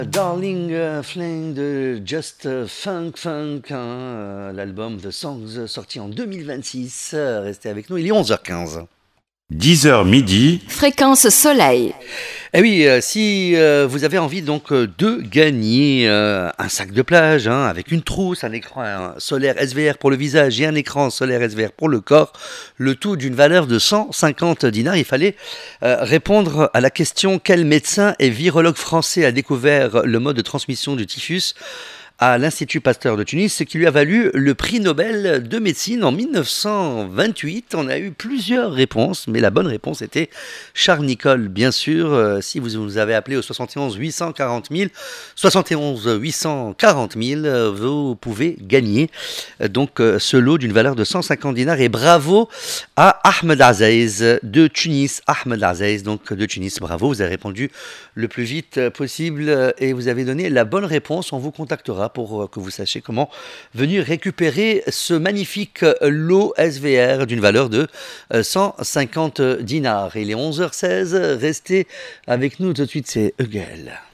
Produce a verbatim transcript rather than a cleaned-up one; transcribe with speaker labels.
Speaker 1: Darling euh, Flame de Just euh, Funk Funk, hein, euh, l'album The Songs sorti en deux mille vingt-six. Euh, restez avec nous, il est onze heures quinze.
Speaker 2: dix heures midi.
Speaker 3: Fréquence Soleil.
Speaker 1: Eh oui, euh, si euh, vous avez envie donc euh, de gagner euh, un sac de plage hein, avec une trousse, un écran un solaire S V R pour le visage et un écran solaire S V R pour le corps, le tout d'une valeur de cent cinquante dinars, il fallait euh, répondre à la question: quel médecin et virologue français a découvert le mode de transmission du typhus à l'Institut Pasteur de Tunis, ce qui lui a valu le prix Nobel de médecine en mille neuf cent vingt-huit. On a eu plusieurs réponses, mais la bonne réponse était Charles Nicolle, bien sûr. Euh, si vous nous avez appelé au soixante et onze huit cent quarante mille, soixante et onze huit cent quarante mille, euh, vous pouvez gagner euh, donc euh, ce lot d'une valeur de cent cinquante dinars. Et bravo à Ahmed Aziz de Tunis. Ahmed Aziz, donc de Tunis, bravo, vous avez répondu le plus vite possible et vous avez donné la bonne réponse. On vous contactera pour que vous sachiez comment venir récupérer ce magnifique lot S V R d'une valeur de cent cinquante dinars. Il est onze heures seize, restez avec nous tout de suite, c'est Hugel.